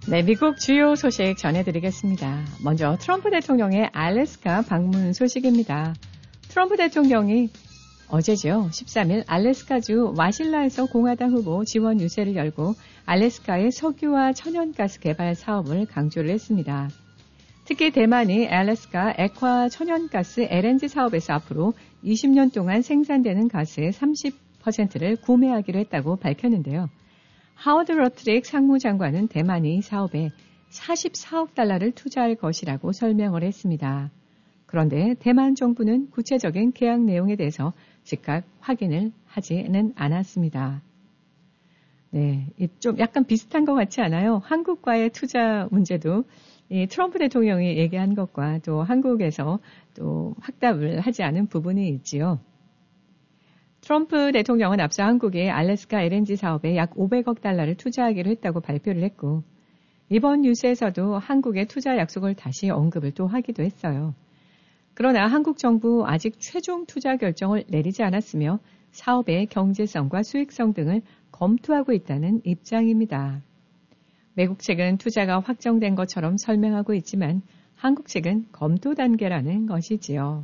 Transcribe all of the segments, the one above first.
네, 미국 주요 소식 전해드리겠습니다. 먼저 트럼프 대통령의 알래스카 방문 소식입니다. 트럼프 대통령이 어제죠. 13일 알래스카주 와실라에서 공화당 후보 지원 유세를 열고 알래스카의 석유와 천연가스 개발 사업을 강조를 했습니다. 특히 대만이 알래스카 액화 천연가스 LNG 사업에서 앞으로 20년 동안 생산되는 가스의 30%를 구매하기로 했다고 밝혔는데요. 하워드 러트릭 상무장관은 대만이 이 사업에 44억 달러를 투자할 것이라고 설명을 했습니다. 그런데 대만 정부는 구체적인 계약 내용에 대해서 즉각 확인을 하지는 않았습니다. 네, 좀 약간 비슷한 것 같지 않아요? 한국과의 투자 문제도 이 트럼프 대통령이 얘기한 것과 또 한국에서 또 확답을 하지 않은 부분이 있지요. 트럼프 대통령은 앞서 한국이 알래스카 LNG 사업에 약 500억 달러를 투자하기로 했다고 발표를 했고 이번 뉴스에서도 한국의 투자 약속을 다시 언급을 또 하기도 했어요. 그러나 한국 정부 아직 최종 투자 결정을 내리지 않았으며 사업의 경제성과 수익성 등을 검토하고 있다는 입장입니다. 외국 측은 투자가 확정된 것처럼 설명하고 있지만 한국 측은 검토 단계라는 것이지요.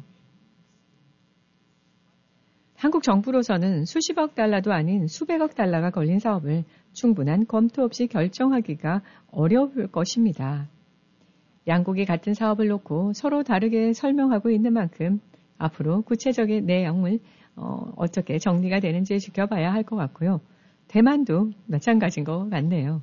한국 정부로서는 수십억 달러도 아닌 수백억 달러가 걸린 사업을 충분한 검토 없이 결정하기가 어려울 것입니다. 양국이 같은 사업을 놓고 서로 다르게 설명하고 있는 만큼 앞으로 구체적인 내용을 어떻게 정리가 되는지 지켜봐야 할 것 같고요. 대만도 마찬가지인 것 같네요.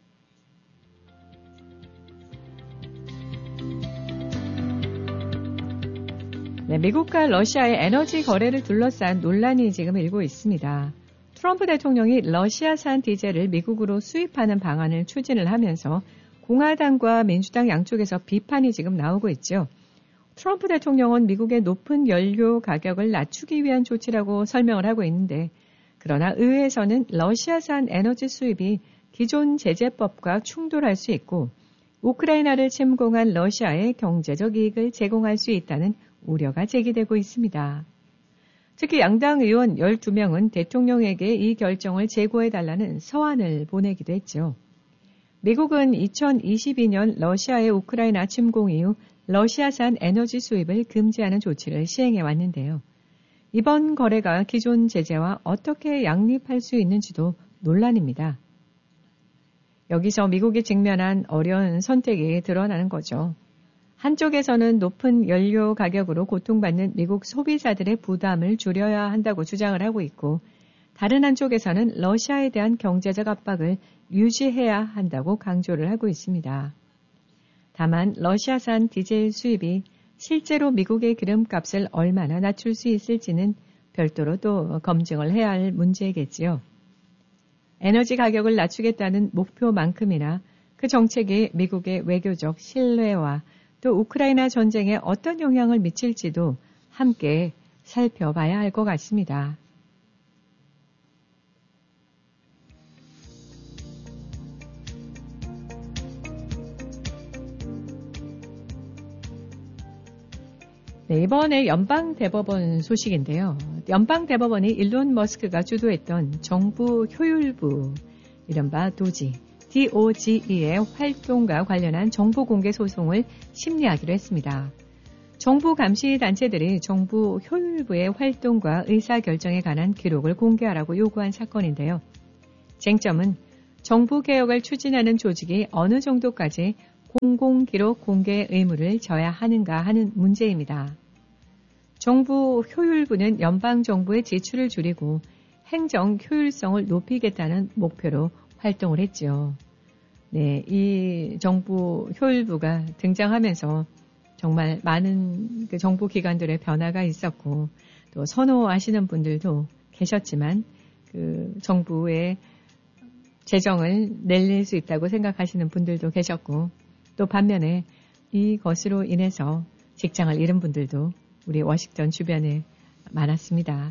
네, 미국과 러시아의 에너지 거래를 둘러싼 논란이 지금 일고 있습니다. 트럼프 대통령이 러시아산 디젤을 미국으로 수입하는 방안을 추진을 하면서 공화당과 민주당 양쪽에서 비판이 지금 나오고 있죠. 트럼프 대통령은 미국의 높은 연료 가격을 낮추기 위한 조치라고 설명을 하고 있는데 그러나 의회에서는 러시아산 에너지 수입이 기존 제재법과 충돌할 수 있고 우크라이나를 침공한 러시아에 경제적 이익을 제공할 수 있다는 우려가 제기되고 있습니다. 특히 양당 의원 12명은 대통령에게 이 결정을 재고해달라는 서한을 보내기도 했죠. 미국은 2022년 러시아의 우크라이나 침공 이후 러시아산 에너지 수입을 금지하는 조치를 시행해 왔는데요. 이번 거래가 기존 제재와 어떻게 양립할 수 있는지도 논란입니다. 여기서 미국이 직면한 어려운 선택이 드러나는 거죠. 한쪽에서는 높은 연료 가격으로 고통받는 미국 소비자들의 부담을 줄여야 한다고 주장을 하고 있고 다른 한쪽에서는 러시아에 대한 경제적 압박을 유지해야 한다고 강조를 하고 있습니다. 다만 러시아산 디젤 수입이 실제로 미국의 기름값을 얼마나 낮출 수 있을지는 별도로 또 검증을 해야 할 문제겠지요. 에너지 가격을 낮추겠다는 목표만큼이나 그 정책이 미국의 외교적 신뢰와 또 우크라이나 전쟁에 어떤 영향을 미칠지도 함께 살펴봐야 할 것 같습니다. 네, 이번에 연방대법원 소식인데요. 연방대법원이 일론 머스크가 주도했던 정부 효율부, 이른바 DOGE의 활동과 관련한 정보 공개 소송을 심리하기로 했습니다. 정부 감시 단체들이 정부 효율부의 활동과 의사결정에 관한 기록을 공개하라고 요구한 사건인데요. 쟁점은 정부 개혁을 추진하는 조직이 어느 정도까지 공공기록 공개 의무를 져야 하는가 하는 문제입니다. 정부 효율부는 연방정부의 지출을 줄이고 행정 효율성을 높이겠다는 목표로 활동을 했죠. 네, 이 정부 효율부가 등장하면서 정말 많은 그 정부 기관들의 변화가 있었고 또 선호하시는 분들도 계셨지만 그 정부의 재정을 내릴 수 있다고 생각하시는 분들도 계셨고 또 반면에 이것으로 인해서 직장을 잃은 분들도 우리 워싱턴 주변에 많았습니다.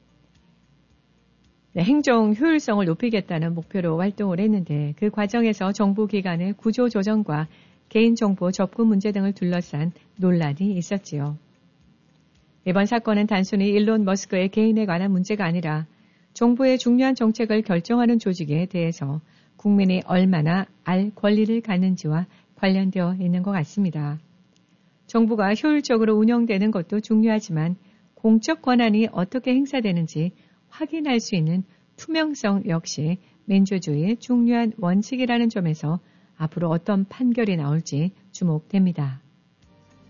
네, 행정 효율성을 높이겠다는 목표로 활동을 했는데 그 과정에서 정부 기관의 구조 조정과 개인정보 접근 문제 등을 둘러싼 논란이 있었지요. 이번 사건은 단순히 일론 머스크의 개인에 관한 문제가 아니라 정부의 중요한 정책을 결정하는 조직에 대해서 국민이 얼마나 알 권리를 갖는지와 관련되어 있는 것 같습니다. 정부가 효율적으로 운영되는 것도 중요하지만 공적 권한이 어떻게 행사되는지 확인할 수 있는 투명성 역시 민주주의의 중요한 원칙이라는 점에서 앞으로 어떤 판결이 나올지 주목됩니다.